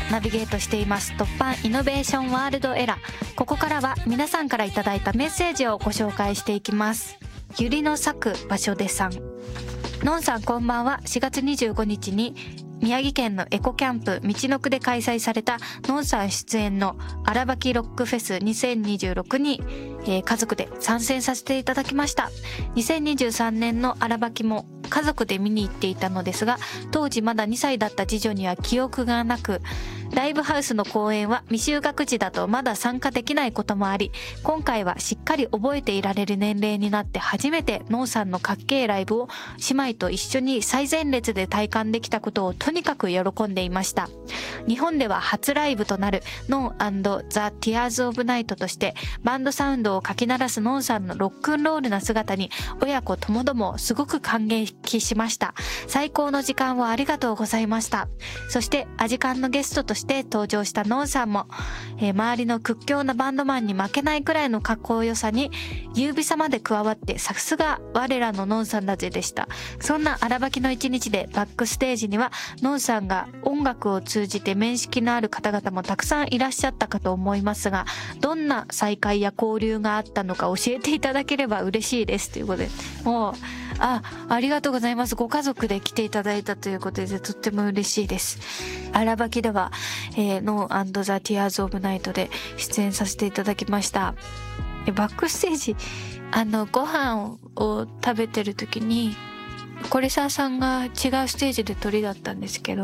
ナビゲートしています突破イノベーションワールドエラー。ここからは皆さんからいただいたメッセージをご紹介していきます。ゆりの咲く場所でさん。のんさんこんばんは。4月25日に宮城県のエコキャンプ道のくで開催されたのんさん出演の荒ばきロックフェス2026に、家族で参戦させていただきました。2023年の荒ばきも家族で見に行っていたのですが、当時まだ2歳だった次女には記憶がなく、ライブハウスの公演は未就学児だとまだ参加できないこともあり、今回はしっかり覚えていられる年齢になって初めてのんさんのかっけーライブを姉妹と一緒に最前列で体感できたことをとにかく喜んでいました。日本では初ライブとなるノン&ザ・ティアーズ・オブ・ナイトとしてバンドサウンドをかき鳴らすのんさんのロックンロールな姿に親子ともどもすごく感激しました。最高の時間をありがとうございました。そしてアジカンのゲストとして登場したのんさんも、周りの屈強なバンドマンに負けないくらいのかっこよさに優美さまで加わってさすが我らののんさんだぜでした。そんな荒ばきの一日でバックステージにはのんさんが音楽を通じて面識のある方々もたくさんいらっしゃったかと思いますが、どんな再会や交流があったのか教えていただければ嬉しいですということで、もうありがとうございます。ご家族で来ていただいたということでとっても嬉しいです。荒ばきでは、ノー&ザ・ティアーズ・オブ・ナイトで出演させていただきました。バックステージご飯を食べてる時にコレサーさんが違うステージで鳥だったんですけど、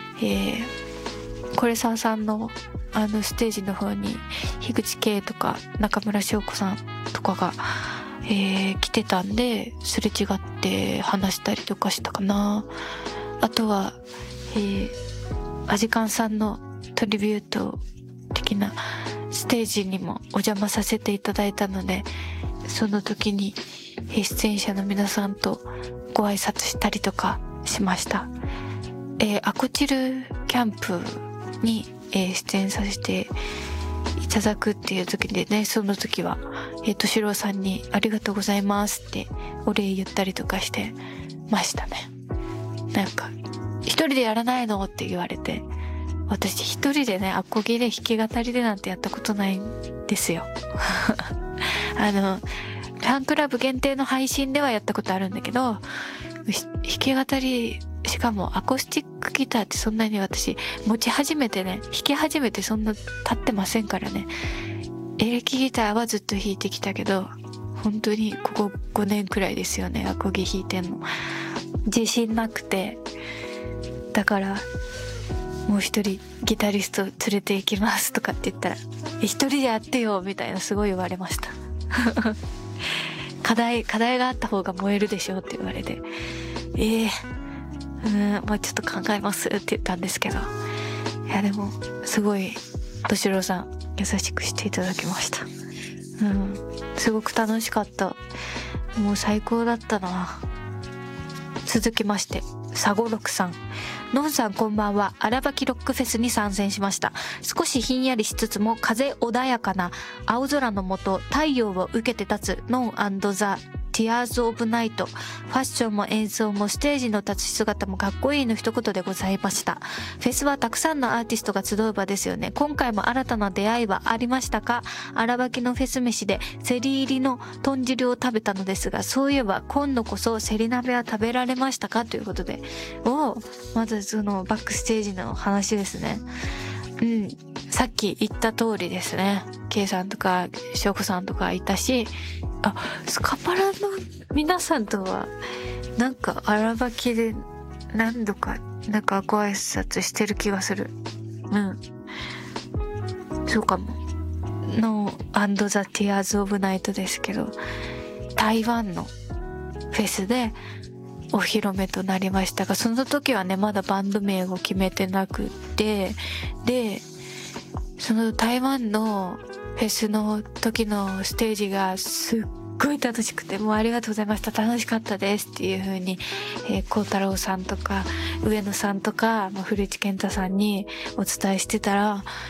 コレサーさんのステージの方に樋口圭とか中村翔子さんとかが来てたんで、すれ違って話したりとかしたかな。あとは、アジカンさんのトリビュート的なステージにもお邪魔させていただいたので、その時に出演者の皆さんとご挨拶したりとかしました。アコチルキャンプに、出演させていただくっていう時でね、その時は敏郎さんにありがとうございますってお礼言ったりとかしてましたね。なんか一人でやらないのって言われて、私一人でねアコギで弾き語りでなんてやったことないんですよ。ファンクラブ限定の配信ではやったことあるんだけど、弾き語り、しかもアコースティックギターってそんなに私持ち始めてね、弾き始めてそんな経ってませんからね。エレキギターはずっと弾いてきたけど、本当にここ5年くらいですよね、アコギ弾いてんの。自信なくて、だからもう一人ギタリスト連れて行きますとかって言ったら、一人でやってよみたいなすごい言われました。課題があった方が燃えるでしょって言われて、もうちょっと考えますって言ったんですけど、いやでもすごい敏郎さん優しくしていただきました。すごく楽しかった。もう最高だったな。続きましてサゴロクさん。のんさんこんばんは。荒ばきロックフェスに参戦しました。少しひんやりしつつも風穏やかな青空の下、太陽を受けて立つノン&ザ・ティアーズ・オブ・ナイト。ファッションも演奏もステージの立つ姿もかっこいいの一言でございました。フェスはたくさんのアーティストが集う場ですよね。今回も新たな出会いはありましたか？荒ばきのフェス飯でセリ入りの豚汁を食べたのですが、そういえば今度こそセリ鍋は食べられましたかということで、まずそのバックステージの話ですね。さっき言った通りですね。K さんとか翔子さんとかいたし、スカパラの皆さんとはなんか荒ばきで何度かなんかご挨拶してる気がする。そうかも。の&ザ・ティアーズ・オブ・ナイトですけど、台湾のフェスでお披露目となりましたが、その時はねまだバンド名を決めてなくて、でその台湾のフェスの時のステージがすっごい楽しくて、もうありがとうございました、楽しかったですっていう風に孝太郎さんとか上野さんとか古市健太さんにお伝えしてたら、